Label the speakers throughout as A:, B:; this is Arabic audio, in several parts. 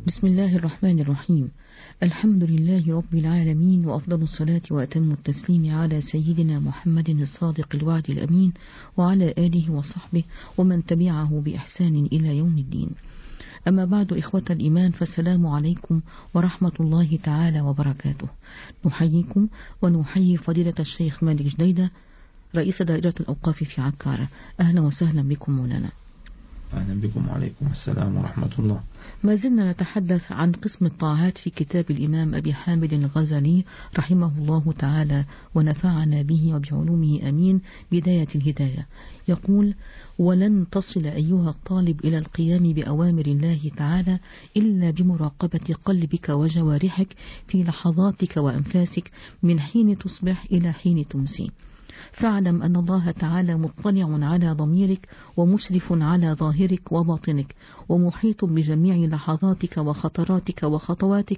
A: بسم الله الرحمن الرحيم. الحمد لله رب العالمين، وأفضل الصلاة وأتم التسليم على سيدنا محمد الصادق الوعد الأمين، وعلى آله وصحبه ومن تبعه بإحسان إلى يوم الدين. أما بعد، إخوة الإيمان، فالسلام عليكم ورحمة الله تعالى وبركاته. نحييكم ونحيي فضيلة الشيخ مالك جديدة، رئيس دائرة الأوقاف في عكارة. أهلا وسهلا بكم مولانا.
B: أهلا بكم، وعليكم السلام ورحمة الله.
A: ما زلنا نتحدث عن قسم الطاعات في كتاب الإمام أبي حامد الغزالي رحمه الله تعالى ونفعنا به وبعلومه أمين. بداية الهداية يقول: ولن تصل أيها الطالب إلى القيام بأوامر الله تعالى إلا بمراقبة قلبك وجوارحك في لحظاتك وأنفاسك من حين تصبح إلى حين تمسي. فاعلم أن الله تعالى مطلع على ضميرك ومشرف على ظاهرك وباطنك، ومحيط بجميع لحظاتك وخطراتك وخطواتك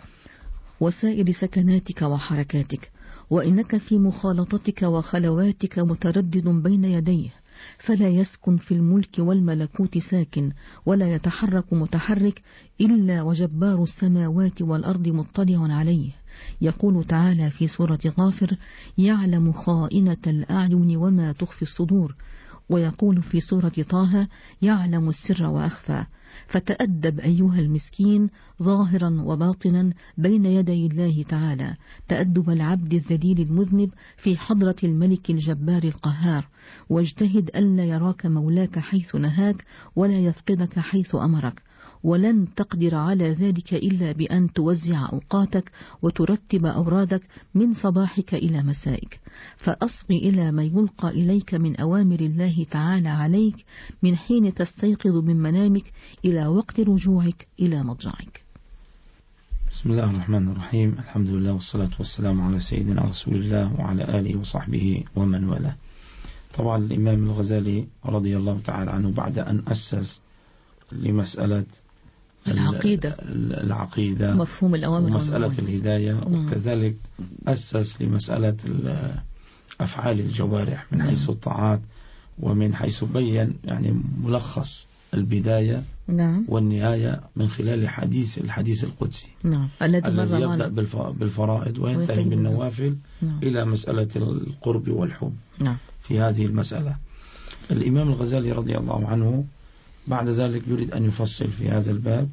A: وسائر سكناتك وحركاتك، وإنك في مخالطتك وخلواتك متردد بين يديه، فلا يسكن في الملك والملكوت ساكن، ولا يتحرك متحرك إلا وجبار السماوات والأرض مطلع عليه. يقول تعالى في سورة غافر: يعلم خائنة الأعين وما تخفي الصدور. ويقول في سورة طه: يعلم السر وأخفى. فتأدب أيها المسكين ظاهرا وباطنا بين يدي الله تعالى، تأدب العبد الذليل المذنب في حضرة الملك الجبار القهار، واجتهد ألا يراك مولاك حيث نهاك ولا يفقدك حيث أمرك. ولن تقدر على ذلك إلا بأن توزع أوقاتك وترتب أورادك من صباحك إلى مسائك، فأصغ إلى ما يلقى إليك من أوامر الله تعالى عليك من حين تستيقظ من منامك إلى وقت رجوعك إلى مضجعك.
B: بسم الله الرحمن الرحيم. الحمد لله والصلاة والسلام على سيدنا رسول الله وعلى آله وصحبه ومن والاه. طبعا الإمام الغزالي رضي الله تعالى عنه بعد أن أسس لمسألة العقيدة
A: مفهوم الأوامر
B: ومسألة الهداية، وكذلك أسس لمسألة أفعال الجوارح من حيث الطاعات، ومن حيث بين يعني ملخص البداية والنهاية من خلال الحديث القدسي الذي يبدأ بالفرائض وينتهي بالنوافل إلى مسألة القرب والحب. في هذه المسألة الإمام الغزالي رضي الله عنه بعد ذلك يريد أن يفصل في هذا الباب،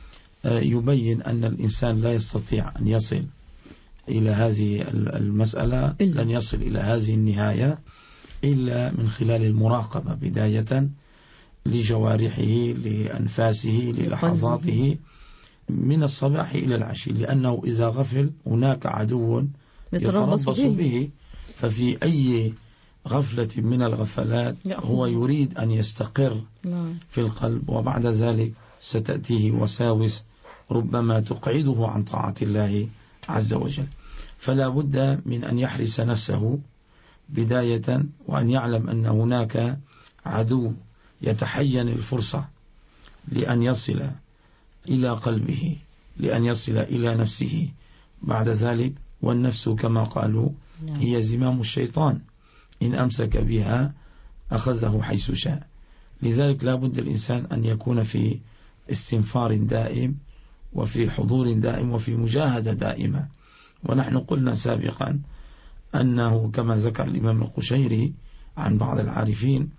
B: يبين أن الإنسان لا يستطيع أن يصل إلى هذه المسألة، لن يصل إلى هذه النهاية إلا من خلال المراقبة بداية لجوارحه، لأنفاسه، للحظاته من الصباح إلى العشي، لأنه إذا غفل هناك عدو يتربص به، ففي أي غفلة من الغفلات هو يريد أن يستقر في القلب، وبعد ذلك ستأتيه وساوس ربما تقعده عن طاعة الله عز وجل. فلا بد من أن يحرس نفسه بداية، وأن يعلم أن هناك عدو يتحين الفرصة لأن يصل إلى قلبه، لأن يصل إلى نفسه بعد ذلك. والنفس كما قالوا هي زمام الشيطان، إن أمسك بها أخذه حيث شاء. لذلك لا بد الإنسان أن يكون في استنفار دائم، وفي حضور دائم، وفي مجاهدة دائمة. ونحن قلنا سابقا أنه كما ذكر الإمام القشيري عن بعض العارفين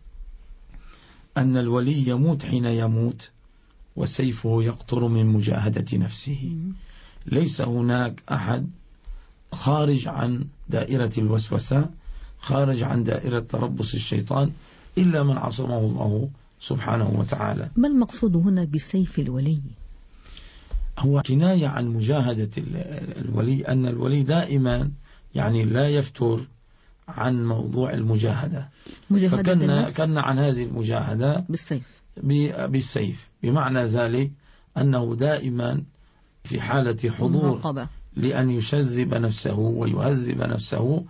B: أن الولي يموت حين يموت وسيفه يقطر من مجاهدة نفسه. ليس هناك أحد خارج عن دائرة الوسوسة، خارج عن دائرة تربص الشيطان، إلا من عصمه الله سبحانه وتعالى.
A: ما المقصود هنا بسيف الولي؟
B: هو كناية عن مجاهدة الولي، أن الولي دائما يعني لا يفتر عن موضوع المجاهدة، فكنا عن هذه المجاهدة بالسيف، بمعنى ذلك أنه دائما في حالة حضور لأن يشذب نفسه ويهذب نفسه،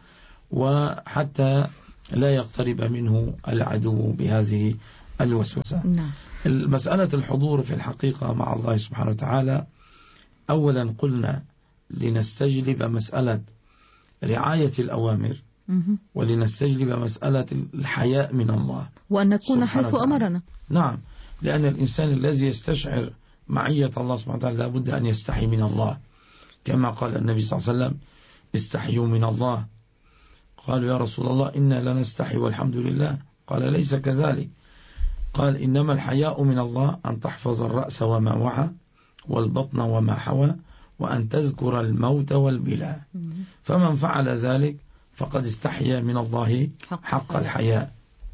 B: وحتى لا يقترب منه العدو بهذه الوسوسة. المسألة الحضور في الحقيقة مع الله سبحانه وتعالى، أولا قلنا لنستجلب مسألة رعاية الأوامر، ولنستجلب مسألة الحياء من الله،
A: وأن نكون حيث أمرنا.
B: نعم، لأن الإنسان الذي يستشعر معية الله سبحانه وتعالى لا بد أن يستحي من الله، كما قال النبي صلى الله عليه وسلم استحيوا من الله. قالوا يا رسول الله إنا لا نستحي والحمد لله، قال ليس كذلك، قال إنما الحياء من الله أن تحفظ الرأس وما وعى والبطن وما حوى وأن تذكر الموت والبلاء، فمن فعل ذلك فقد استحيا من الله حق الحياء.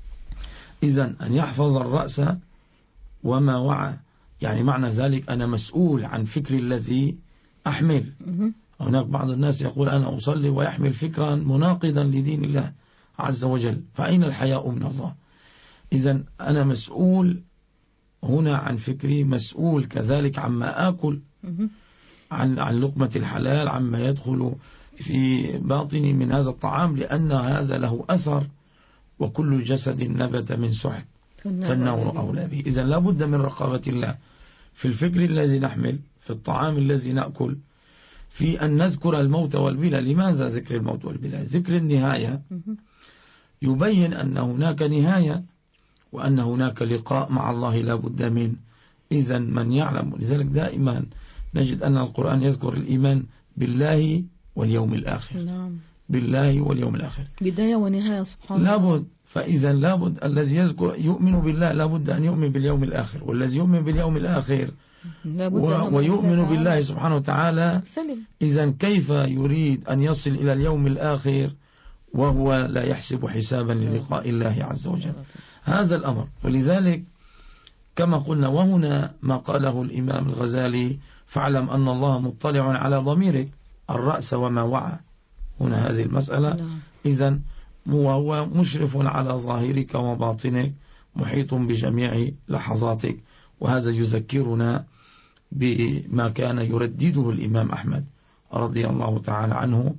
B: إذن أن يحفظ الرأس وما وعى، يعني معنى ذلك أنا مسؤول عن فكري الذي أحمل. هناك بعض الناس يقول أنا أصلي ويحمل فكرا مناقضا لدين الله عز وجل، فأين الحياء من الله؟ إذن أنا مسؤول هنا عن فكري، مسؤول كذلك عما آكل، عن لقمة الحلال، عما يدخل في باطني من هذا الطعام، لأن هذا له أثر، وكل جسد نبت من سحت فالنار أولى به. إذن لا بد من رقابة الله في الفكر الذي نحمل، في الطعام الذي نأكل، في أن نذكر الموت والبلاء. لماذا ذكر الموت والبلاء؟ ذكر النهاية يبين أن هناك نهاية وأن هناك لقاء مع الله لا بد منه. إذن من يعلم، لذلك دائما نجد أن القرآن يذكر الإيمان بالله واليوم الآخر.
A: نعم.
B: بالله واليوم الآخر
A: بداية ونهاية سبحان الله.
B: لابد. فإذا لابد الذي يذكر يؤمن بالله لابد أن يؤمن باليوم الآخر، والذي يؤمن باليوم الآخر ويؤمن بالله سبحانه وتعالى، إذا كيف يريد أن يصل إلى اليوم الآخر وهو لا يحسب حسابا للقاء الله عز وجل؟ هذا الأمر. ولذلك كما قلنا، وهنا ما قاله الإمام الغزالي فاعلم أن الله مطلع على ضميرك الرأس وما وعى. هنا هذه المسألة، إذن وهو مشرف على ظاهرك وباطنك، محيط بجميع لحظاتك. وهذا يذكرنا بما كان يردده الإمام أحمد رضي الله تعالى عنه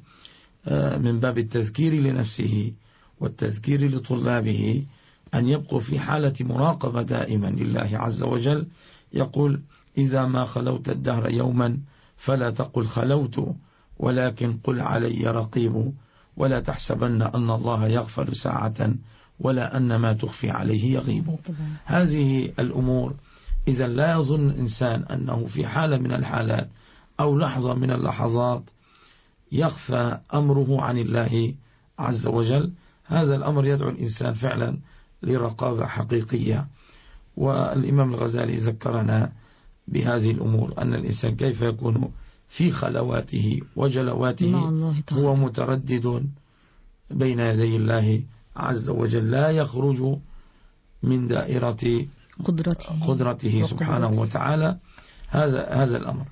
B: من باب التذكير لنفسه والتذكير لطلابه، أن يبقوا في حالة مراقبة دائما لله عز وجل. يقول إذا ما خلوت الدهر يوما فلا تقل خلوت، ولكن قل علي رقيب، ولا تحسبن أن الله يغفل ساعة ولا أن ما تخفي عليه يغيب. هذه الأمور إذا لا يظن الإنسان أنه في حالة من الحالات أو لحظة من اللحظات يخفى أمره عن الله عز وجل. هذا الأمر يدعو الإنسان فعلا لرقابة حقيقية. والإمام الغزالي ذكرنا بهذه الأمور، أن الإنسان كيف يكون في خلواته وجلواته هو متردد بين يدي الله عز وجل، لا يخرج من دائرة قدرته سبحانه وتعالى. هذا الأمر.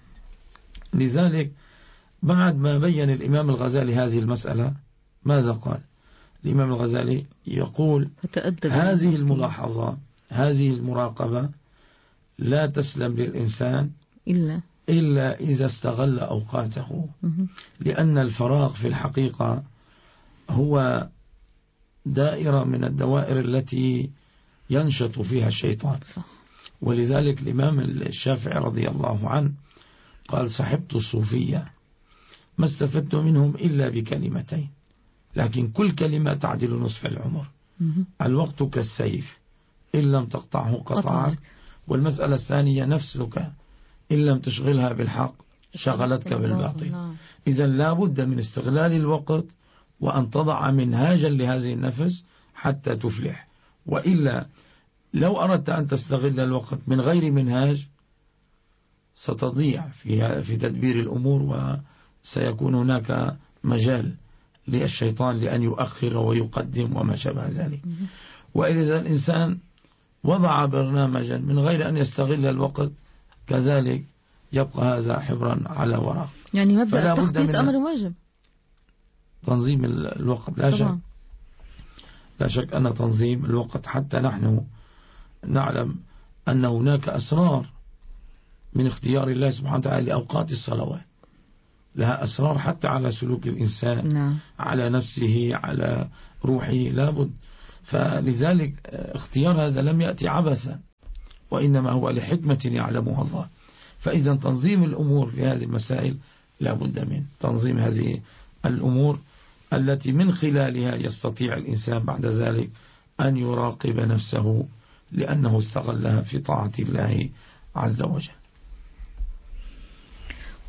B: لذلك بعد ما بين الإمام الغزالي هذه المسألة ماذا قال الإمام الغزالي؟ يقول هذه الملاحظة، هذه المراقبة لا تسلم للإنسان إلا إذا استغل أوقاته، لأن الفراغ في الحقيقة هو دائرة من الدوائر التي ينشط فيها الشيطان. ولذلك الإمام الشافعي رضي الله عنه قال صحبت الصوفية ما استفدت منهم إلا بكلمتين، لكن كل كلمة تعدل نصف العمر. الوقت كالسيف إن لم تقطعه قطعك، والمسألة الثانية نفسك إن لم تشغلها بالحق شغلتك بالباطل. إذا لا بد من استغلال الوقت وأن تضع منهاجا لهذه النفس حتى تفلح. وإلا لو أردت أن تستغل الوقت من غير منهاج ستضيع في تدبير الأمور، وسيكون هناك مجال للشيطان لأن يؤخر ويقدم وما شابه ذلك. وإذا الإنسان وضع برنامجا من غير أن يستغل الوقت كذلك يبقى هذا حبرا على ورق.
A: يعني مبدأ التخطيط أمر واجب.
B: تنظيم الوقت لا شك أن تنظيم الوقت، حتى نحن نعلم أن هناك أسرار من اختيار الله سبحانه وتعالى لأوقات الصلوات، لها أسرار حتى على سلوك الإنسان، على نفسه، على روحه، لابد. فلذلك اختيار هذا لم يأتي عبثا، وإنما هو لحكمة يعلمها الله. فإذا تنظيم الأمور في هذه المسائل لابد من تنظيم هذه الأمور التي من خلالها يستطيع الإنسان بعد ذلك أن يراقب نفسه، لأنه استغلها في طاعة الله عز وجل.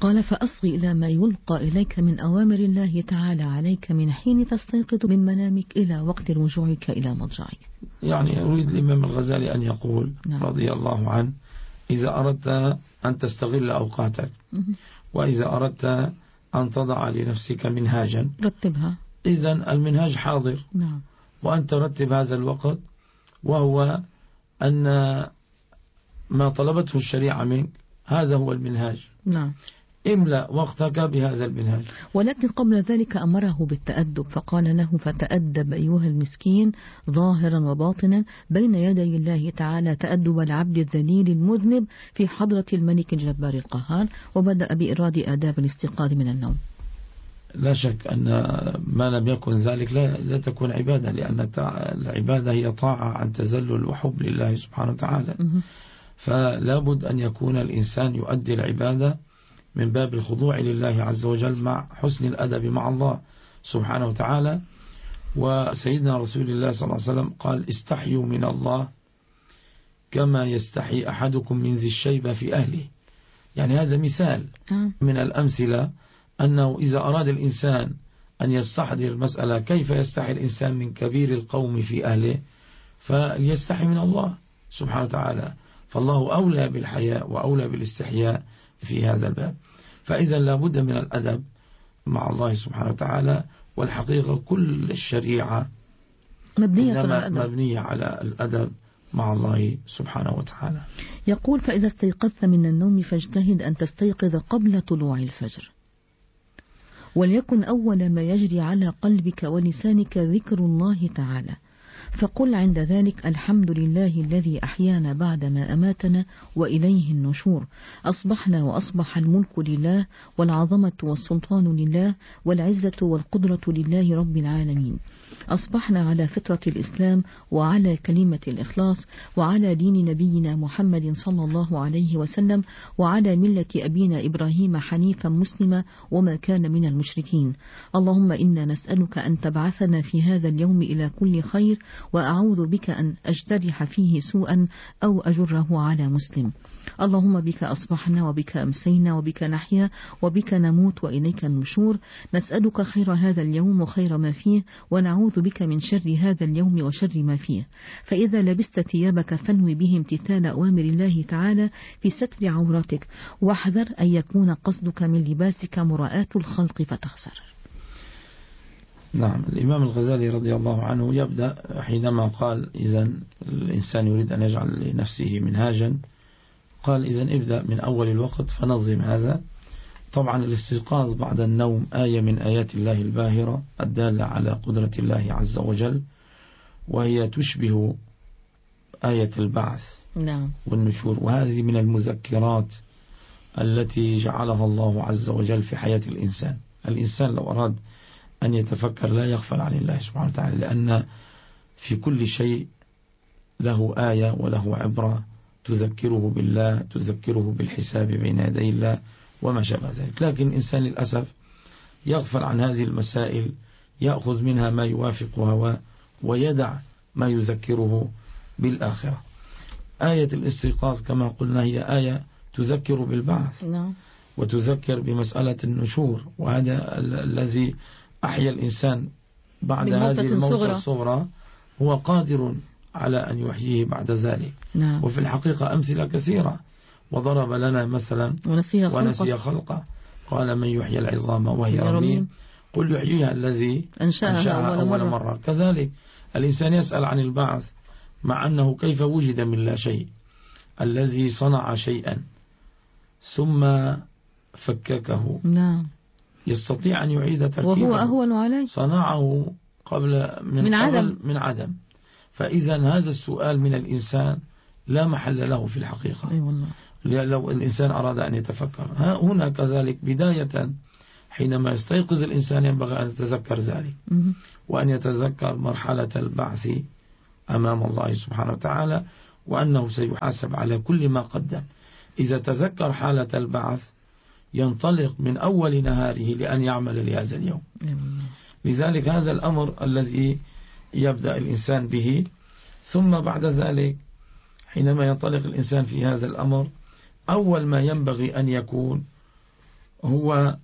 A: قال فأصغي إلى ما يلقى إليك من أوامر الله تعالى عليك من حين تستيقظ من منامك إلى وقت رجوعك إلى مضجعك.
B: يعني يريد الإمام الغزالي أن يقول رضي الله عنه: إذا أردت أن تستغل أوقاتك وإذا أردت أن تضع لنفسك منهاجا
A: رتبها.
B: إذن المنهاج حاضر.
A: نعم.
B: وأن ترتب هذا الوقت، وهو أن ما طلبته الشريعة منك هذا هو المنهاج.
A: نعم.
B: املأ وقتك بهذا المنهاج.
A: ولكن قبل ذلك أمره بالتأدب، فقال له: فتأدب أيها المسكين ظاهرا وباطنا بين يدي الله تعالى تأدب العبد الذليل المذنب في حضرة الملك الجبار القهار. وبدأ بإراد آداب الاستيقاظ من النوم.
B: لا شك أن ما لم يكن ذلك لا تكون عبادة، لأن العبادة هي طاعة عن تذلل وحب لله سبحانه وتعالى. فلا بد أن يكون الإنسان يؤدي العبادة من باب الخضوع لله عز وجل مع حسن الأدب مع الله سبحانه وتعالى. وسيدنا رسول الله صلى الله عليه وسلم قال: استحيوا من الله كما يستحي أحدكم من ذي الشيبة في أهله. يعني هذا مثال من الأمثلة، أنه إذا أراد الإنسان أن يستحضر المسألة كيف يستحي الإنسان من كبير القوم في أهله، فليستحي من الله سبحانه وتعالى. فالله أولى بالحياء وأولى بالاستحياء في هذا الباب. فإذا لابد من الأدب مع الله سبحانه وتعالى. والحقيقة كل الشريعة مبنية على الأدب مع الله سبحانه وتعالى.
A: يقول: فإذا استيقظت من النوم فاجتهد أن تستيقظ قبل طلوع الفجر، وليكن أول ما يجري على قلبك ولسانك ذكر الله تعالى، فقل عند ذلك: الحمد لله الذي أحيانا بعدما أماتنا وإليه النشور. أصبحنا وأصبح الملك لله والعظمة والسلطان لله والعزة والقدرة لله رب العالمين. أصبحنا على فطرة الإسلام وعلى كلمة الإخلاص وعلى دين نبينا محمد صلى الله عليه وسلم وعلى ملة أبينا إبراهيم حنيفا مسلما وما كان من المشركين. اللهم إنا نسألك أن تبعثنا في هذا اليوم إلى كل خير، وأعوذ بك أن أجترح فيه سوءا أو أجره على مسلم. اللهم بك أصبحنا وبك أمسينا وبك نحيا وبك نموت وإليك النشور. نسألك خير هذا اليوم وخير ما فيه، ونعوذ بك من شر هذا اليوم وشر ما فيه. فإذا لبست ثيابك فانوي به امتثال أوامر الله تعالى في ستر عوراتك، واحذر أن يكون قصدك من لباسك مراءة الخلق فتخسر.
B: نعم. الإمام الغزالي رضي الله عنه يبدأ حينما قال: إذا الإنسان يريد أن يجعل لنفسه منهاجا، قال: إذا ابدأ من أول الوقت فنظم هذا. طبعا الاستيقاظ بعد النوم آية من آيات الله الباهرة الدالة على قدرة الله عز وجل، وهي تشبه آية البعث والنشور. وهذه من المذكرات التي جعلها الله عز وجل في حياة الإنسان. الإنسان لو أراد أن يتفكر لا يغفل عن الله سبحانه وتعالى، لأن في كل شيء له آية وله عبرة تذكره بالله، تذكره بالحساب بين يدي الله وما شابه ذلك. لكن الإنسان للأسف يغفل عن هذه المسائل، يأخذ منها ما يوافق هواه ويدع ما يذكره بالآخرة. آية الاستيقاظ كما قلنا هي آية تذكر بالبعث وتذكر بمسألة النشور، وهذا الذي أحيا الإنسان بعد هذه الموتة الصغرى هو قادر على أن يحييه بعد ذلك. وفي الحقيقة أمثلة كثيرة، وضرب لنا مثلا ونسي خلقه. قال: من يحيي العظام وهي رميم قل يحييها الذي أنشأها أول مرة. كذلك الإنسان يسأل عن البعث مع أنه كيف وجد من لا شيء. الذي صنع شيئا ثم فككه يستطيع أن يعيد تركيبه،
A: وهو أهون عليه.
B: صنعه قبل من عدم. فإذا هذا السؤال من الإنسان لا محل له في الحقيقة. لو الإنسان أراد أن يتفكر هنا كذلك بداية حينما يستيقظ الإنسان ينبغي أن يتذكر ذلك، وأن يتذكر مرحلة البعث أمام الله سبحانه وتعالى، وأنه سيحاسب على كل ما قدم. إذا تذكر حالة البعث ينطلق من أول نهاره لأن يعمل لهذا اليوم. لذلك هذا الأمر الذي يبدأ الإنسان به. ثم بعد ذلك حينما ينطلق الإنسان في هذا الأمر، أول ما ينبغي أن يكون هو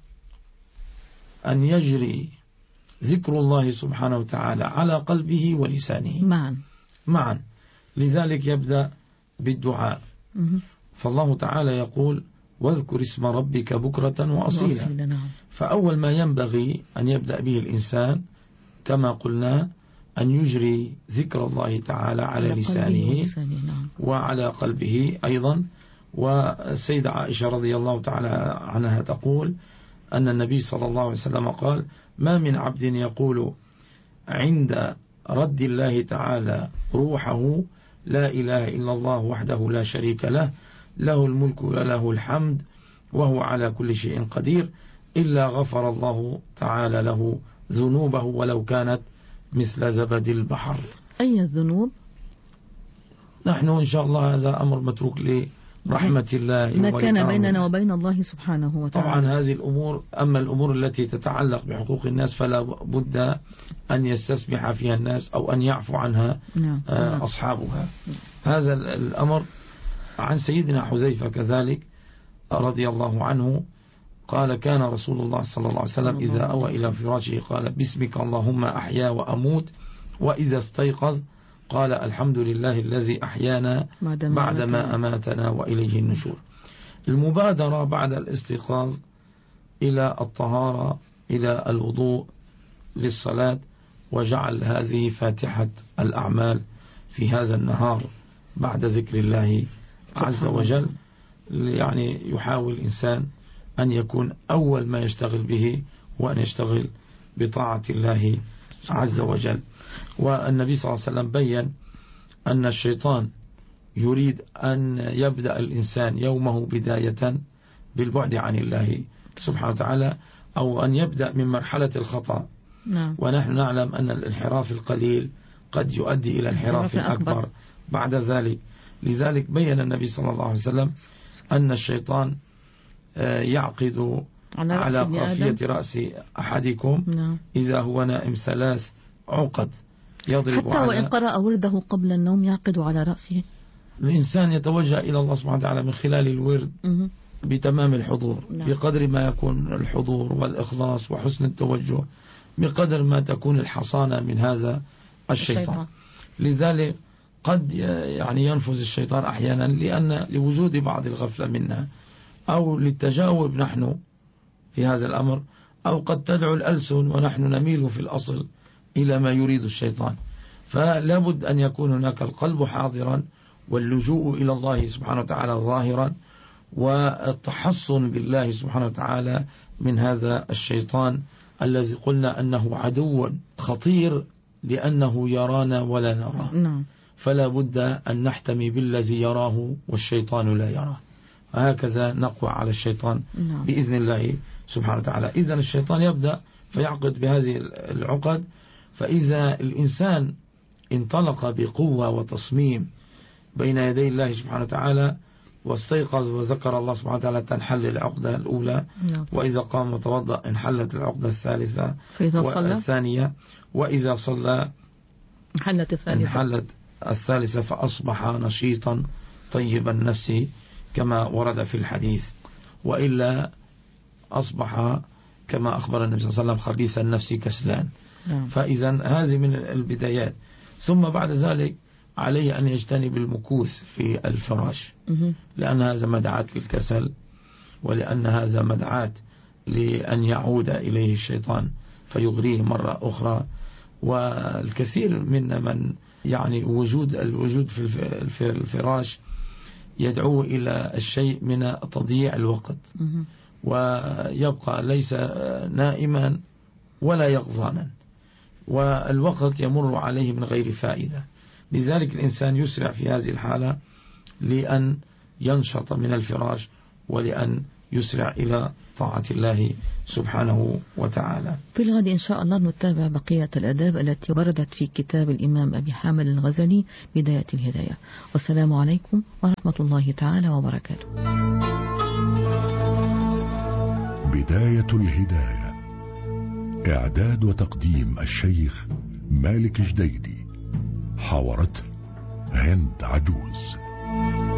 B: أن يجري ذكر الله سبحانه وتعالى على قلبه ولسانه معا. لذلك يبدأ بالدعاء. فالله تعالى يقول واذكر اسم ربك بكرة وأصيلا. فأول ما ينبغي أن يبدأ به الإنسان كما قلنا أن يجري ذكر الله تعالى على لسانه وعلى قلبه أيضا. والسيدة عائشة رضي الله تعالى عنها تقول أن النبي صلى الله عليه وسلم قال ما من عبد يقول عند رد الله تعالى روحه لا إله إلا الله وحده لا شريك له له الملك وله الحمد وهو على كل شيء قدير إلا غفر الله تعالى له ذنوبه ولو كانت مثل زبد البحر.
A: أي الذنوب؟
B: نحن إن شاء الله هذا أمر متروك لرحمة الله
A: ما كان بيننا وبين الله سبحانه وتعالى.
B: طبعا هذه الأمور، أما الأمور التي تتعلق بحقوق الناس فلا بد أن يستسمح فيها الناس أو أن يعفو عنها أصحابها. هذا الأمر عن سيدنا حذيفة كذلك رضي الله عنه قال كان رسول الله صلى الله عليه وسلم إذا أوى إلى فراشه قال باسمك اللهم أحيا وأموت وإذا استيقظ قال الحمد لله الذي أحيانا بعدما أماتنا وإليه النشور. المبادرة بعد الاستيقاظ إلى الطهارة إلى الوضوء للصلاة وجعل هذه فاتحة الأعمال في هذا النهار بعد ذكر الله عز وجل. يعني يحاول الإنسان أن يكون أول ما يشتغل به وأن يشتغل بطاعة الله عز وجل. والنبي صلى الله عليه وسلم بيّن أن الشيطان يريد أن يبدأ الإنسان يومه بداية بالبعد عن الله سبحانه وتعالى أو أن يبدأ من مرحلة الخطأ. ونحن نعلم أن الانحراف القليل قد يؤدي إلى انحراف أكبر بعد ذلك. لذلك بيّن النبي صلى الله عليه وسلم أن الشيطان يعقد على قافية رأس أحدكم إذا هو نائم 3 عقد يضرب
A: حتى وإن قرأ ورده قبل النوم يعقد على رأسه.
B: الإنسان يتوجه إلى الله سبحانه وتعالى من خلال الورد بتمام الحضور. بقدر ما يكون الحضور والإخلاص وحسن التوجه بقدر ما تكون الحصانة من هذا الشيطان. لذلك قد يعني ينفذ الشيطان أحيانا لأن لوجود بعض الغفلة منا أو للتجاوب نحن في هذا الأمر أو قد تدعو الألسن ونحن نميل في الأصل إلى ما يريد الشيطان. فلا بد أن يكون هناك القلب حاضرا واللجوء إلى الله سبحانه وتعالى ظاهرا والتحصن بالله سبحانه وتعالى من هذا الشيطان الذي قلنا أنه عدو خطير لأنه يرانا ولا نراه. فلا بد أن نحتمي بالذي يراه والشيطان لا يراه. هكذا نقوى على الشيطان بإذن الله سبحانه وتعالى. إذن الشيطان يبدأ فيعقد بهذه العقد. فإذا الإنسان انطلق بقوة وتصميم بين يدي الله سبحانه وتعالى واستيقظ وذكر الله سبحانه وتعالى تنحل العقدة الأولى. وإذا قام وتوضأ انحلت العقدة الثالثة والثانية. وإذا صلى انحلت الثالثة فأصبح نشيطا طيب النفس كما ورد في الحديث. وإلا أصبح كما أخبر النبي صلى الله عليه وسلم خبيث النفس كسلان. فإذا هذه من البدايات. ثم بعد ذلك عليه أن يجتنب المكوث في الفراش لأن هذا مدعاة للكسل ولأن هذا مدعاة لأن يعود إليه الشيطان فيغريه مرة أخرى. والكثير منا من يعني الوجود في الفراش يدعو إلى الشيء من تضييع الوقت ويبقى ليس نائما ولا يقظانا والوقت يمر عليه من غير فائدة. لذلك الإنسان يسرع في هذه الحالة لأن ينشط من الفراش ولأن يسرع إلى طاعة الله سبحانه وتعالى.
A: في الغد إن شاء الله نتابع بقية الآداب التي وردت في كتاب الإمام أبي حامد الغزالي بداية الهداية. والسلام عليكم ورحمة الله تعالى وبركاته.
C: بداية الهداية إعداد وتقديم الشيخ مالك جديدي. حاورته هند عجوز.